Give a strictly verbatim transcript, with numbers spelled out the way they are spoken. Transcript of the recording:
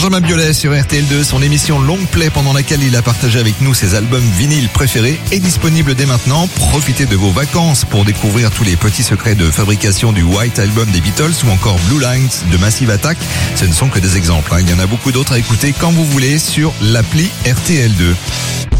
Benjamin Biolay sur R T L deux, son émission Long Play pendant laquelle il a partagé avec nous ses albums vinyles préférés est disponible dès maintenant. Profitez de vos vacances pour découvrir tous les petits secrets de fabrication du White Album des Beatles ou encore Blue Lines de Massive Attack. Ce ne sont que des exemples, hein. Il y en a beaucoup d'autres à écouter quand vous voulez sur l'appli R T L deux.